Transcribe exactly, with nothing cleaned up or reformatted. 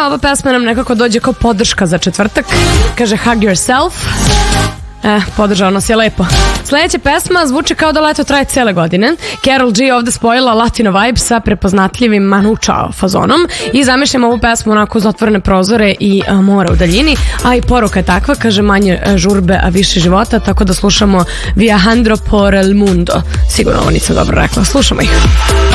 ova pesma nam nekako dođe kao podrška za četvrtak. Kaže Hug Yourself. E, podržao nas je lepo. Sljedeća pesma zvuči kao da leto traje cele godine. Karol G ovdje spojila latino vibe sa prepoznatljivim Manu Chao fazonom i zamišljamo ovu pesmu onako za otvorene prozore i a, mora u daljini, a i poruka je takva, kaže manje žurbe, a više života, tako da slušamo Viajando por el mundo. Sigurno ovo nisam dobro rekla, slušamo ih.